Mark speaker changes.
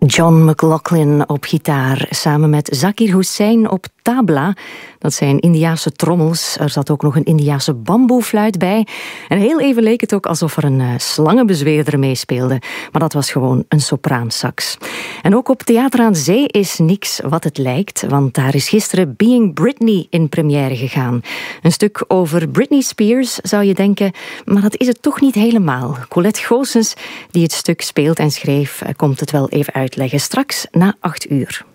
Speaker 1: John McLaughlin op gitaar, samen met Zakir Hussain op tabla. Dat zijn Indiase trommels. Er zat ook nog een Indiase bamboefluit bij. En heel even leek het ook alsof er een slangenbezweerder meespeelde. Maar dat was gewoon een sopraansax. En ook op Theater aan Zee is niks wat het lijkt, want daar is gisteren Being Britney in première gegaan. Een stuk over Britney Spears, zou je denken, maar dat is het toch niet helemaal. Colette Goossens, die het stuk speelt en schreef, komt het wel even uitleggen. Straks na 8 uur.